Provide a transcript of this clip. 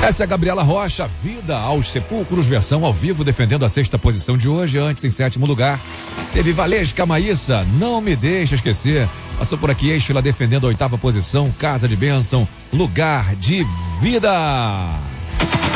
Essa é a Gabriela Rocha, Vida aos Sepulcros, versão ao vivo, defendendo a 6ª posição de hoje, antes em 7º lugar. Teve Valesca Maíssa, Não Me Deixa Esquecer. Passou por aqui Estila defendendo a 8ª posição, Casa de Bênção, Lugar de Vida.